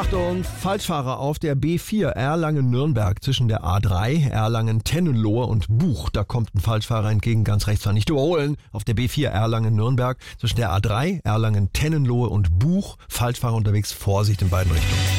Achtung, Falschfahrer auf der B4 Erlangen-Nürnberg zwischen der A3 Erlangen-Tennenlohe und Buch. Da kommt ein Falschfahrer entgegen, ganz rechts war nicht überholen. Auf der B4 Erlangen-Nürnberg zwischen der A3 Erlangen-Tennenlohe und Buch. Falschfahrer unterwegs, Vorsicht in beiden Richtungen.